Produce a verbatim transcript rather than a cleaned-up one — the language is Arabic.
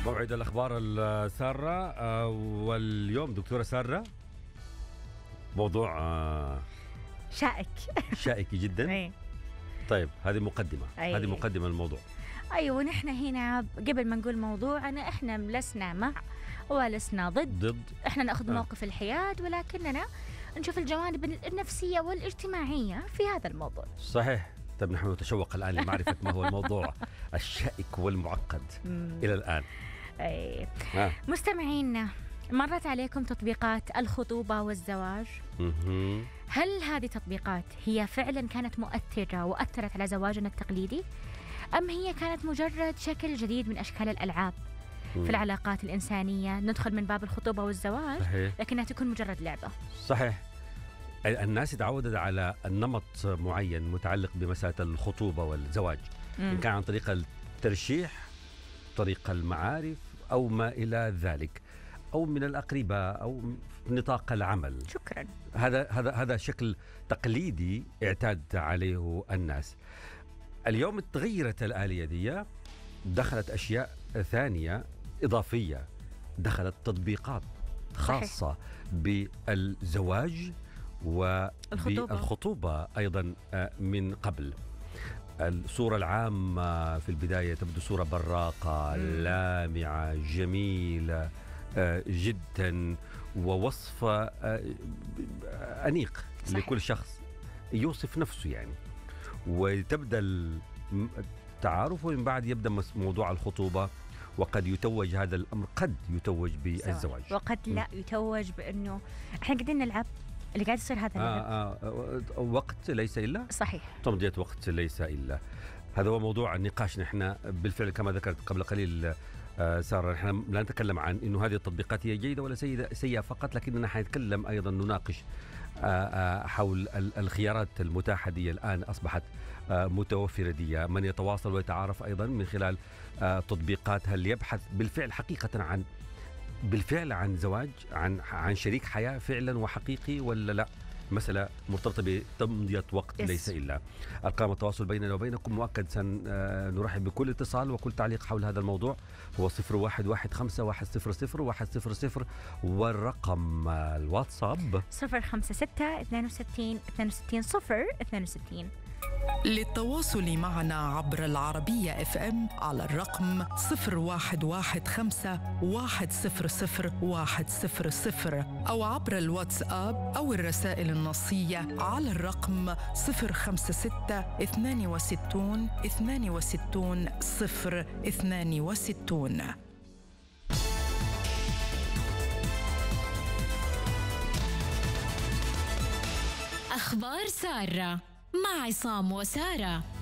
موعد الأخبار السارة، واليوم دكتورة سارة موضوع شائك شائك جدا. طيب هذه مقدمة أي. هذه مقدمة الموضوع. أيوة، ونحن هنا قبل ما نقول موضوعنا إحنا لسنا مع ولسنا ضد ضد إحنا نأخذ آه. موقف الحياد، ولكننا نشوف الجوانب النفسية والاجتماعية في هذا الموضوع. صحيح. طيب نحن نتشوق الآن لمعرفة ما هو الموضوع الشائك والمعقد مم. إلى الآن. أي. آه. مستمعينا، مرت عليكم تطبيقات الخطوبة والزواج؟ مم. هل هذه التطبيقات هي فعلا كانت مؤثرة وأثرت على زواجنا التقليدي؟ أم هي كانت مجرد شكل جديد من أشكال الألعاب مم. في العلاقات الإنسانية، ندخل من باب الخطوبة والزواج صحيح. لكنها تكون مجرد لعبة؟ صحيح. الناس تعودت على النمط معين متعلق بمسألة الخطوبة والزواج، مم. إن كان عن طريق الترشيح، طريق المعارف، أو ما إلى ذلك، أو من الأقرباء، أو نطاق العمل. شكرا. هذا هذا هذا شكل تقليدي اعتاد عليه الناس. اليوم تغيرت الآلية دي، دخلت أشياء ثانية إضافية، دخلت تطبيقات خاصة بالزواج وبالخطوبة أيضا من قبل. الصورة العامة في البداية تبدو صورة براقة لامعة جميلة جدا، ووصف أنيق صحيح. لكل شخص يوصف نفسه يعني، وتبدأ التعارف، ومن بعد يبدأ موضوع الخطوبة، وقد يتوج هذا الأمر قد يتوج بالزواج، وقد لا يتوج بأنه احنا قاعدين نلعب اللي قاعد يصير هذا اللعب. آه آه وقت ليس إلا صحيح، تمضية وقت ليس إلا. هذا هو موضوع النقاش. نحن بالفعل كما ذكرت قبل قليل آه سارة، نحن لا نتكلم عن إنه هذه التطبيقات هي جيدة ولا سيئة سيئة فقط، لكننا حنتكلم أيضا نناقش آه آه حول الخيارات المتاحة دي الآن أصبحت آه متوفرة دي، من يتواصل ويتعارف أيضا من خلال آه تطبيقات. هل يبحث بالفعل حقيقة عن بالفعل عن زواج، عن عن شريك حياة فعلا وحقيقي، ولا لا؟ مسألة مرتبطة بتمضية وقت yes. ليس إلا. أرقام التواصل بيننا وبينكم مؤكد سنرحب بكل اتصال وكل تعليق حول هذا الموضوع. هو صفر واحد واحد خمسة واحد صفر صفر واحد صفر صفر، والرقم الواتساب صفر خمسة ستة اثنين وستين اثنين وستين صفر اثنين وستين. للتواصل معنا عبر العربية اف ام على الرقم صفر واحد واحد خمسة واحد صفر صفر واحد صفر صفر، أو عبر الواتساب أو الرسائل النصية على الرقم صفر خمسة ستة اثنين وستين اثنين وستين صفر اثنين وستين. أخبار سارة مع عصام وسارة.